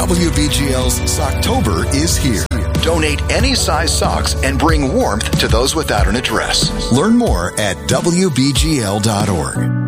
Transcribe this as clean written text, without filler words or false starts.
WBGL's Socktober is here. Donate any size socks and bring warmth to those without an address. Learn more at WBGL.org.